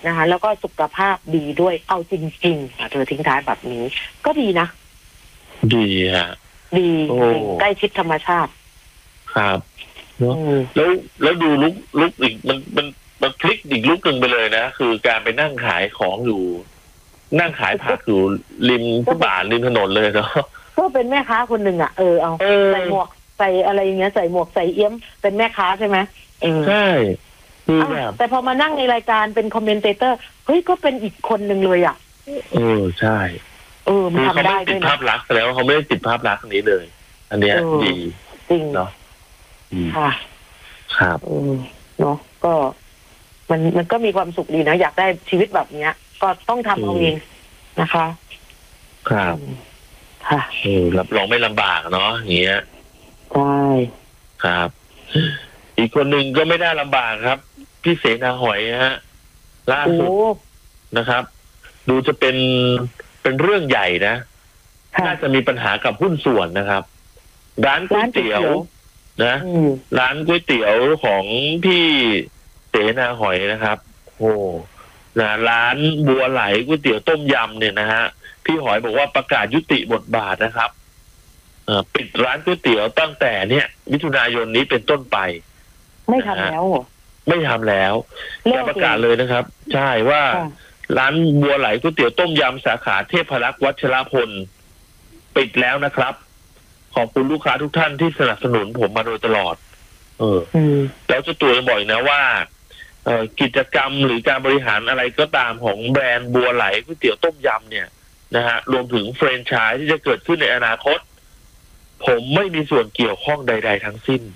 นะคะแล้วก็สุขภาพดีด้วยเอาจริงๆเธอทิ้งท้ายแบบนี้ก็ดีนะดีฮะดีใกล้ชิดธรรมชาติครับแล้วดูลุกอีกมันพลิกอีกลุกหนึ่งไปเลยนะคือการไปนั่งขายของอยู่นั่งขายผักอยู่ริมฟุตบาทริมถนนเลยเนาะก็เป็นแม่ค้าคนหนึ่งเอาใส่หมวกใส่อะไรอย่างเงี้ยใส่หมวกใส่เอี้ยมเป็นแม่ค้าใช่ไหมใช่แต่พอมานั่งในรายการเป็นคอมเมนเตเตอร์เฮ้ยก็เป็นอีกคนหนึ่งเลยใช่มันทำได้ด้วยนะเขาไม่ติดภาพลักษณ์แล้วเขาไม่ได้ติดภาพลักษณ์นี้เลย อันเนี้ยดีจริงเนาะค่ะครับเนาะก็มันก็มีความสุขดีนะอยากได้ชีวิตแบบเนี้ยก็ต้องทำเอาเองนะคะครับค่ะรับรองไม่ลำบากเนาะอย่างเงี้ยใช่ครับอีกคนหนึ่งก็ไม่ได้ลำบากครับพี่เสนาหอยฮะล่าสุดนะครับดูจะเป็นเรื่องใหญ่นะน่าจะมีปัญหากับหุ้นส่วนนะครับร้านก๋วยเตี๋ยวนะร้านก๋วยเตี๋ยวของพี่เสนาหอยนะครับร้านบัวไหลก๋วยเตี๋ยวต้มยำเนี่ยนะฮะพี่หอยบอกว่าประกาศยุติบทบาทนะครับปิดร้านก๋วยเตี๋ยวตั้งแต่เนี่ยมิถุนายนนี้เป็นต้นไปไม่ทำแล้วไม่ทำแล้วจะประกาศเลยนะครับ ใช่ว่าร้านบัวไหลก๋วยเตี๋ยวต้มยำสาขาเทพรักษ์วัชรพลปิดแล้วนะครับขอบคุณลูกค้าทุกท่านที่สนับสนุนผมมาโดยตลอดแล้วเจ้าตัวยังบอกนะว่ากิจกรรมหรือการบริหารอะไรก็ตามของแบรนด์บัวไหลก๋วยเตี๋ยวต้มยำเนี่ยนะฮะรวมถึงแฟรนไชส์ที่จะเกิดขึ้นในอนาคตผมไม่มีส่วนเกี่ยวข้องใดๆทั้งสิ้น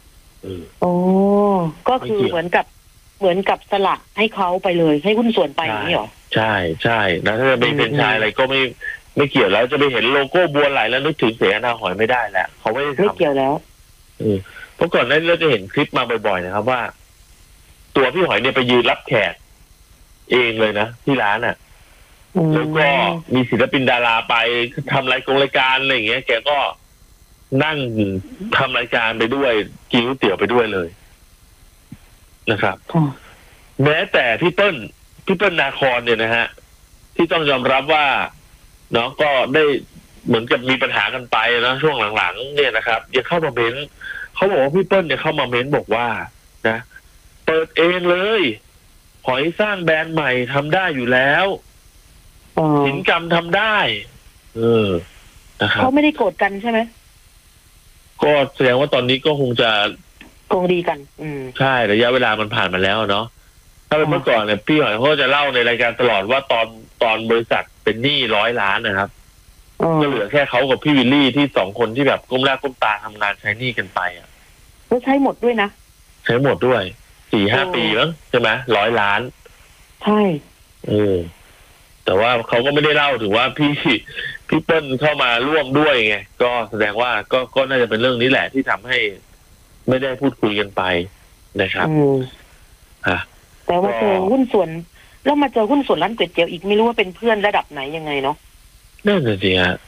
ก็คือเหมือนกับสละให้เขาไปเลยให้หุ้นส่วนไปนี่หรอใช่นะถ้าจะเป็นแฟรนไชส์อะไรก็ไม่เกี่ยวแล้วจะไปเห็นโลโก้บัวไหลแล้วนึกถึงเสนาหอยไม่ได้แล้วเขาไม่เกี่ยวแล้วเพราะก่อนหน้านี้เราจะเห็นคลิปมาบ่อยๆนะครับว่าตัวพี่หอยเนี่ยไปยืนรับแขกเองเลยนะที่ร้านแล้วก็มีศิลปินดาราไปทำรายการอะไรอย่างเงี้ยแกก็นั่งทำรายการไปด้วยกินก๋วยเตี๋ยวไปด้วยเลยนะครับแม้แต่พี่เปิ้ลนาครเนี่ยนะฮะที่ต้องยอมรับว่าเนาะก็ได้เหมือนกับมีปัญหากันไปนะช่วงหลังๆเนี่ยนะครับยังเข้ามาเม้นเขาบอกว่าพี่เปิ้ลเนี่ยเข้ามาเม้นบอกว่านะเปิดเองเลยหอยสร้างแบรนด์ใหม่ทำได้อยู่แล้วสินกรรมทำได้นะครับเขาไม่ได้โกรธกันใช่ไหมก็แสดงว่าตอนนี้ก็คงดีกันใช่ระยะเวลามันผ่านมาแล้วเนาะถ้าเป็นเมื่อก่อนเนี่ยพี่หอยเขาจะเล่าในรายการตลอดว่าตอนบริษัทเป็นหนี้100 ล้านนะครับก็เหลือแค่เขากับพี่วิลลี่ที่2 คนที่แบบก้มหน้าก้มตาทำงานใช้หนี้กันไปก็ใช้หมดด้วยนะใช้หมดด้วย4-5 ปีมั้งใช่ไหม100 ล้านใช่แต่ว่าเขาก็ไม่ได้เล่าถึงว่าพี่เปิ้ลเข้ามาร่วมด้วยไงก็แสดงว่าก็น่าจะเป็นเรื่องนี้แหละที่ทำให้ไม่ได้พูดคุยกันไปนะครับแต่ว่าเจอหุ้นส่วนแล้วมาเจอหุ้นส่วนร้านก๋วยเตี๋ยวอีกไม่รู้ว่าเป็นเพื่อนระดับไหนยังไงเนาะนั่นน่ะสิฮะ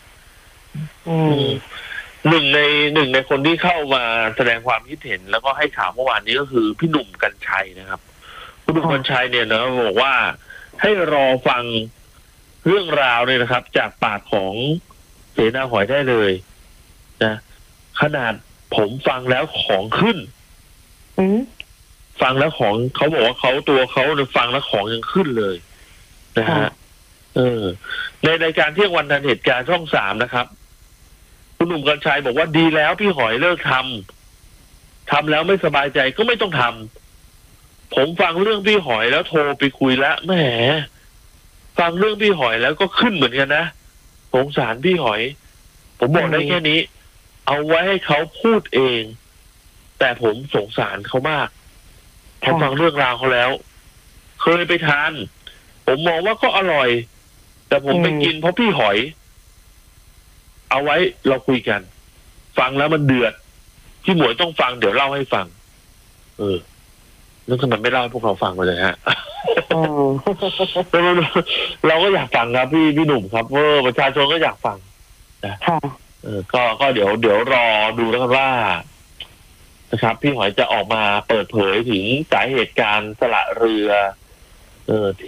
หนึ่งในคนที่เข้ามาแสดงความคิดเห็นแล้วก็ให้ข่าวเมื่อวานนี้ก็คือพี่หนุ่มกรรชัยนะครับพี่หนุ่มกรรชัยเนี่ยนะบอกว่าให้รอฟังเรื่องราวเนี่ยนะครับจากปากของเสนาหอยได้เลยนะขนาดผมฟังแล้วของขึ้นฟังแล้วของเขาบอกว่าตัวเขาฟังแล้วของยังขึ้นเลยนะฮะในรายการเที่ยงวันทันเหตุการณ์ช่อง 3นะครับคุณหนุ่มกรรชัยบอกว่าดีแล้วพี่หอยเลิกทำแล้วไม่สบายใจก็ไม่ต้องทำผมฟังเรื่องพี่หอยแล้วโทรไปคุยแล้วแหมฟังเรื่องพี่หอยแล้วก็ขึ้นเหมือนกันนะสงสารพี่หอยผมบอกได้แค่นี้เอาไว้ให้เขาพูดเองแต่ผมสงสารเขามากพอฟังเรื่องราวเขาแล้วเคยไปทานผมมองว่าก็อร่อยแต่ผมไปกินเพราะพี่หอยเอาไว้เราคุยกันฟังแล้วมันเดือดพี่หมวยต้องฟังเดี๋ยวเล่าให้ฟังแล้วทำไมไม่เล่าให้พวกเราฟังไปเลยฮะเราก็อยากฟังครับพี่หนุ่มครับประชาชนก็อยากฟังนะก็เดี๋ยวรอดูแล้วกันว่านะครับพี่หอยจะออกมาเปิดเผยถึงสาเหตุการสละเรือ